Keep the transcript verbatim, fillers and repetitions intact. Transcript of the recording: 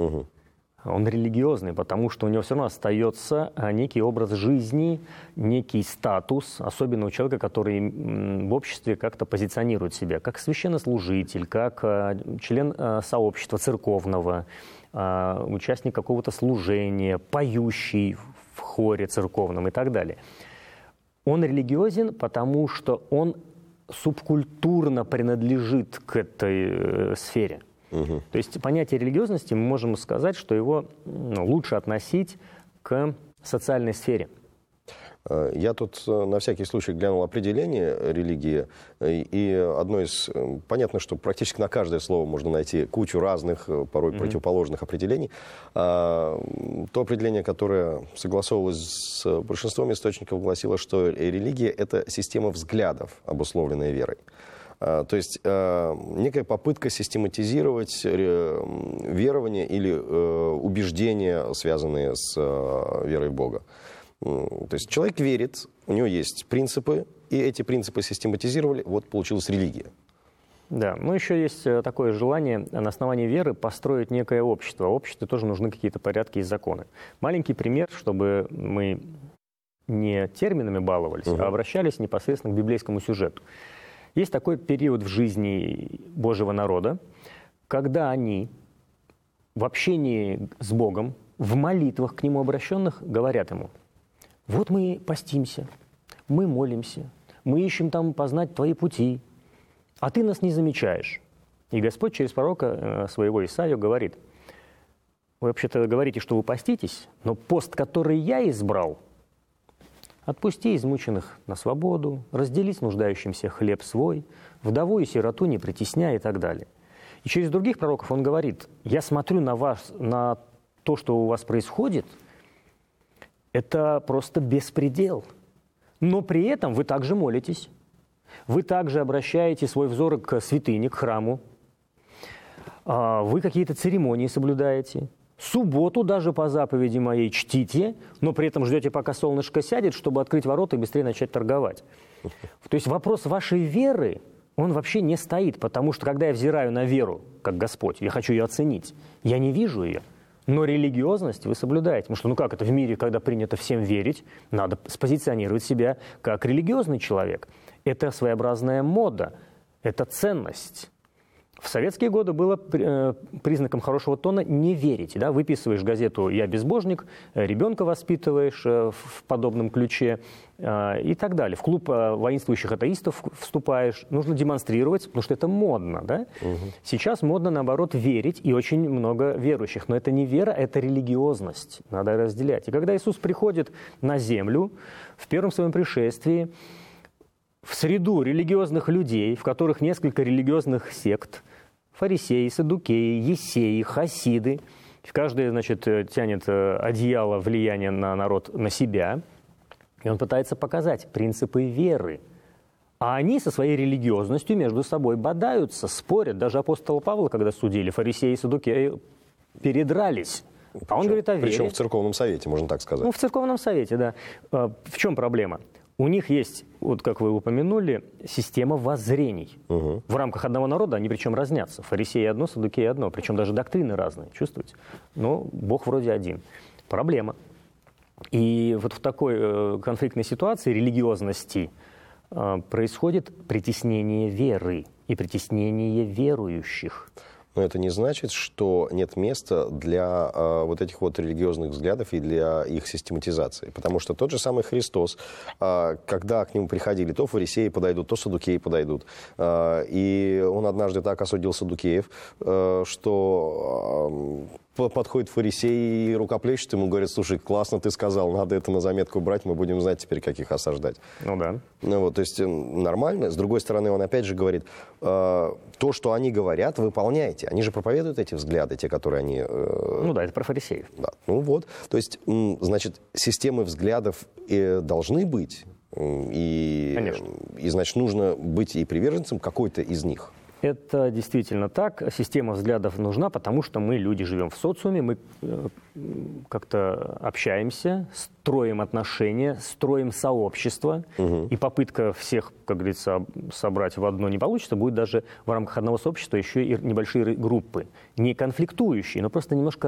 Угу. Он религиозный, потому что у него все равно остается некий образ жизни, некий статус, особенно у человека, который в обществе как-то позиционирует себя как священнослужитель, как член сообщества церковного, участник какого-то служения, поющий в хоре церковном и так далее. Он религиозен, потому что он субкультурно принадлежит к этой сфере. Угу. То есть понятие религиозности мы можем сказать, что его ну, лучше относить к социальной сфере. Я тут на всякий случай глянул определение религии, и одно из... Понятно, что практически на каждое слово можно найти кучу разных, порой mm-hmm. противоположных определений. То определение, которое согласовывалось с большинством источников, гласило, что религия — это система взглядов, обусловленная верой. То есть некая попытка систематизировать верования или убеждения, связанные с верой в Бога. То есть человек верит, у него есть принципы, и эти принципы систематизировали, вот получилась религия. Да, но еще есть такое желание на основании веры построить некое общество. В обществе тоже нужны какие-то порядки и законы. Маленький пример, чтобы мы не терминами баловались, угу. а обращались непосредственно к библейскому сюжету. Есть такой период в жизни Божьего народа, когда они в общении с Богом, в молитвах к Нему обращенных, говорят Ему: вот мы постимся, мы молимся, мы ищем там познать Твои пути, а Ты нас не замечаешь. И Господь через пророка своего Исаию говорит: вы вообще-то говорите, что вы поститесь, но пост, который я избрал, отпусти измученных на свободу, раздели с нуждающимся хлеб свой, вдову и сироту не притесняй и так далее. И через других пророков он говорит: я смотрю на вас, на то, что у вас происходит, это просто беспредел. Но при этом вы также молитесь, вы также обращаете свой взор к святыне, к храму, вы какие-то церемонии соблюдаете, субботу даже по заповеди моей чтите, но при этом ждете, пока солнышко сядет, чтобы открыть ворота и быстрее начать торговать. То есть вопрос вашей веры, он вообще не стоит, потому что когда я взираю на веру, как Господь, я хочу ее оценить, я не вижу ее. Но религиозность вы соблюдаете. Потому что, ну как это в мире, когда принято всем верить, надо спозиционировать себя как религиозный человек. Это своеобразная мода, это ценность. В советские годы было э, признаком хорошего тона не верить. Да? Выписываешь газету «Я безбожник», ребенка воспитываешь э, в подобном ключе э, и так далее. В клуб э, воинствующих атеистов вступаешь. Нужно демонстрировать, потому что это модно. Да? Угу. Сейчас модно, наоборот, верить, и очень много верующих. Но это не вера, это религиозность. Надо разделять. И когда Иисус приходит на землю в первом своем пришествии, в среду религиозных людей, в которых несколько религиозных сект, фарисеи, саддукеи, ессеи, хасиды, каждый, значит, тянет одеяло влияния на народ на себя, и он пытается показать принципы веры. А они со своей религиозностью между собой бодаются, спорят. Даже апостола Павла, когда судили, фарисеи и саддукеи передрались. Причем, а он говорит о вере. Причем в церковном совете, можно так сказать. Ну, в церковном совете, да. В чем проблема? У них есть, вот как вы упомянули, система воззрений. Угу. В рамках одного народа они причем разнятся. Фарисеи одно, саддукеи одно. Причем даже доктрины разные, чувствуете? Но Бог вроде один. Проблема. И вот в такой э, конфликтной ситуации религиозности э, происходит притеснение веры и притеснение верующих. Но это не значит, что нет места для э, вот этих вот религиозных взглядов и для их систематизации. Потому что тот же самый Христос, э, когда к нему приходили, то фарисеи подойдут, то саддукеи подойдут. Э, и он однажды так осудил саддукеев, э, что э, подходит фарисей и рукоплещет ему, говорит: слушай, классно ты сказал, надо это на заметку брать, мы будем знать теперь, как их осаждать. Ну да. Ну, вот, то есть нормально. С другой стороны, он опять же говорит, э, то, что они говорят, выполняйте. Они же проповедуют эти взгляды, те, которые они... Э... Ну да, это про фарисеев. Да. Ну вот, то есть, значит, системы взглядов э, должны быть, и, Конечно. И, значит, нужно быть и приверженцем какой-то из них. Это действительно так. Система взглядов нужна, потому что мы, люди, живем в социуме, мы как-то общаемся, строим отношения, строим сообщество. Угу. И попытка всех, как говорится, собрать в одно не получится. Будет даже в рамках одного сообщества еще и небольшие группы, не конфликтующие, но просто немножко